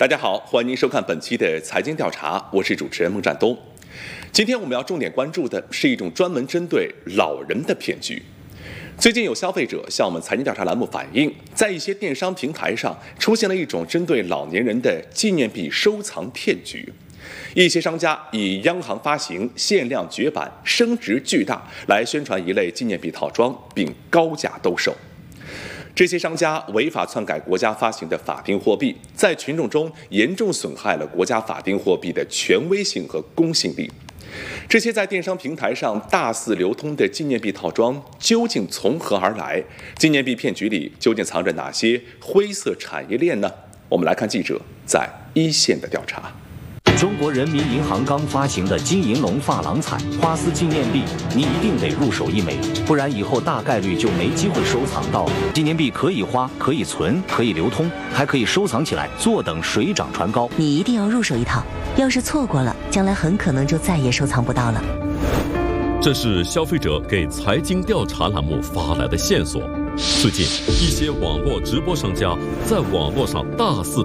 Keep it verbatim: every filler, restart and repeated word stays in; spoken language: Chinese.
大家好，欢迎您收看本期的财经调查，我是主持人孟占东。今天我们要重点关注的是一种专门针对老人的骗局。最近有消费者向我们财经调查栏目反映，在一些电商平台上出现了一种针对老年人的纪念币收藏骗局。一些商家以央行发行、限量绝版、升值巨大来宣传一类纪念币套装，并高价兜售。这些商家违法篡改国家发行的法定货币，在群众中严重损害了国家法定货币的权威性和公信力。这些在电商平台上大肆流通的纪念币套装究竟从何而来？纪念币骗局里究竟藏着哪些灰色产业链呢？我们来看记者在一线的调查。 中国人民银行刚发行的金银龙珐琅彩花丝纪念币，你一定得入手一枚，不然以后大概率就没机会收藏到了。纪念币可以花，可以存，可以流通，还可以收藏起来，坐等水涨船高。 你一定要入手一套，要是错过了，将来很可能就再也收藏不到了。 这是消费者给财经调查栏目发来的线索。最近，一些网络直播商家在网络上大肆